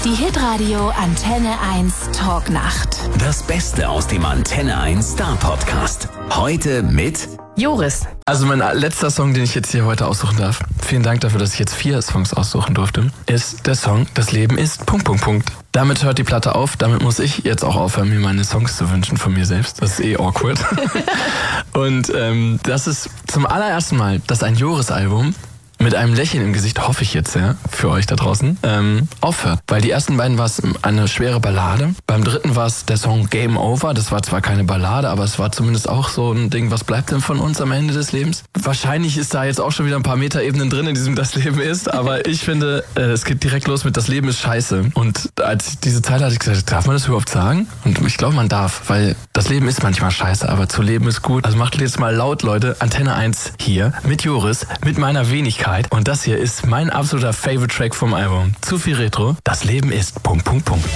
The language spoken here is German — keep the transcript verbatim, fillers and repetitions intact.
Die Hitradio Antenne eins Talknacht. Das Beste aus dem Antenne eins Star Podcast. Heute mit Joris. Also mein letzter Song, den ich jetzt hier heute aussuchen darf, vielen Dank dafür, dass ich jetzt vier Songs aussuchen durfte, ist der Song Das Leben ist... Punkt, Punkt, Punkt. Damit hört die Platte auf, damit muss ich jetzt auch aufhören, mir meine Songs zu wünschen von mir selbst. Das ist eh awkward. Und ähm, das ist zum allerersten Mal, dass ein Joris-Album mit einem Lächeln im Gesicht, hoffe ich jetzt, ja, für euch da draußen, ähm, aufhört. Weil die ersten beiden war es eine schwere Ballade. Beim dritten war es der Song Game Over. Das war zwar keine Ballade, aber es war zumindest auch so ein Ding, was bleibt denn von uns am Ende des Lebens? Wahrscheinlich ist da jetzt auch schon wieder ein paar Metaebenen drin in diesem Das Leben ist, aber ich finde, äh, es geht direkt los mit Das Leben ist scheiße. Und als ich diese Zeile hatte, ich gesagt, darf man das überhaupt sagen? Und ich glaube, man darf, weil das Leben ist manchmal scheiße, aber zu leben ist gut. Also macht jetzt mal laut, Leute, Antenne eins hier mit Joris, mit meiner Wenigkeit. Und das hier ist mein absoluter Favorite Track vom Album. Zu viel Retro. Das Leben ist... Punkt, Punkt, Punkt.